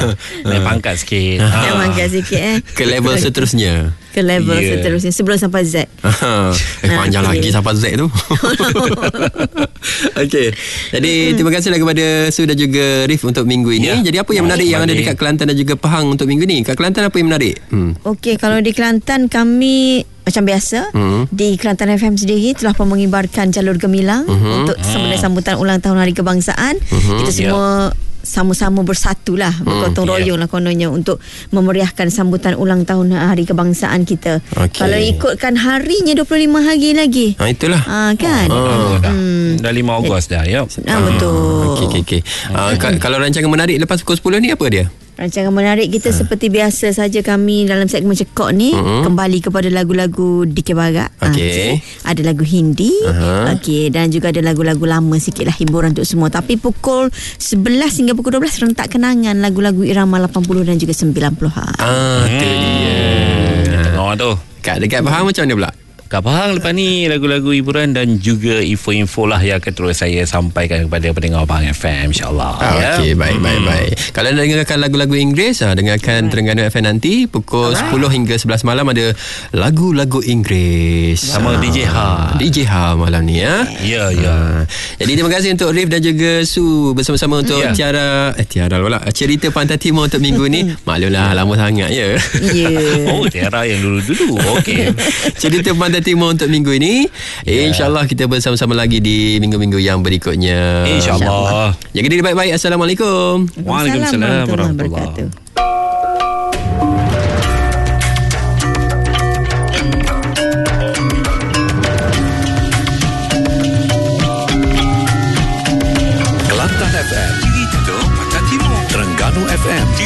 Naik pangkat sikit. Naik pangkat sikit Ke level seterusnya. Ke level seterusnya sebelum sampai Z. Panjang lagi sampai Z tu. Okey. Jadi terima kasihlah kepada Su dan juga Rif untuk minggu ini. Jadi apa yang menarik yang ada dekat Kelantan dan juga Pahang untuk minggu ni? Kat Kelantan apa yang menarik? Okey, kalau di Kelantan kami macam biasa di Kelantan FM sendiri telah pun mengibarkan jalur gemilang untuk sambutan ulang tahun Hari Kebangsaan. Kita semua sama-sama bersatulah, bergotong royong lah kononnya untuk memeriahkan sambutan ulang tahun Hari Kebangsaan kita. Kalau ikutkan harinya 25 hari lagi. Itulah. Kan? Dah 5 Ogos dah ya. Betul. Okey. Kalau rancangan menarik lepas pukul 10 ni apa dia? Rancangan menarik kita seperti biasa saja kami dalam segmen Cekok ni kembali kepada lagu-lagu Dikir Barat. Ada lagu Hindi. Dan juga ada lagu-lagu lama sikit lah, hiburan untuk semua. Tapi pukul 11 hingga pukul 12 rentak kenangan lagu-lagu irama 80 dan juga 90-an. Itu dia. Tu. Dekat Pahang macam mana pula? Kat Pahang lepas ni lagu-lagu hiburan dan juga info-info lah yang akan terus saya sampaikan kepada pendengar Pahang FM, insyaAllah. Okey, baik. Kalau anda dengarkan lagu-lagu Inggeris, dengarkan Terengganu FM nanti pukul 10 hingga 11 malam ada lagu-lagu Inggeris sama DJ Ha malam ni ya. Jadi terima kasih untuk Rif dan juga Su bersama-sama untuk Tiara pula cerita Pantai Timur untuk minggu ni. Maklumlah lama sangat ya. Tiara yang dulu-dulu. Okey. Cerita Pantai Timur untuk minggu ini. InsyaAllah kita bersama-sama lagi di minggu-minggu yang berikutnya. InsyaAllah. Jaga diri baik-baik. Assalamualaikum. Waalaikumsalam warahmatullahi wabarakatuh. Kelantan FM, Pantai Timur, Terengganu FM.